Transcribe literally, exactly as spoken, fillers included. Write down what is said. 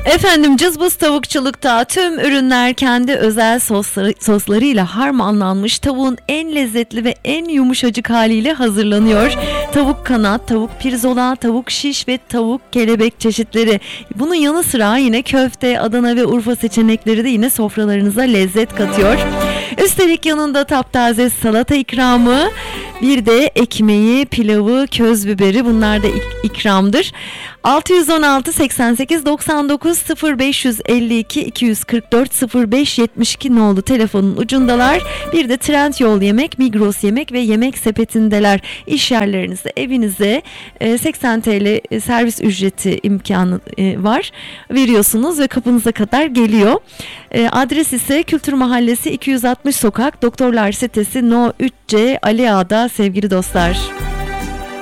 Efendim cızbız tavukçulukta tüm ürünler kendi özel sosları, soslarıyla harmanlanmış tavuğun en lezzetli ve en yumuşacık haliyle hazırlanıyor. Tavuk kanat, tavuk pirzola, tavuk şiş ve tavuk kelebek çeşitleri. Bunun yanı sıra yine köfte, Adana ve Urfa seçenekleri de yine sofralarınıza lezzet katıyor. Üstelik yanında taptaze salata ikramı, bir de ekmeği, pilavı, köz biberi, bunlar da ik- ikramdır. altı yüz on altı seksen sekiz doksan dokuz sıfır beş elli iki iki yüz kırk dört sıfır beş yetmiş iki nolu telefonun ucundalar. Bir de Trendyol Yemek, Migros Yemek ve Yemek Sepeti'ndeler. İş yerlerinize, evinize seksen TL servis ücreti imkanı var. Veriyorsunuz ve kapınıza kadar geliyor. Adres ise Kültür Mahallesi iki yüz altmış Sokak, Doktorlar Sitesi No üç C Ali Ağa'da sevgili dostlar.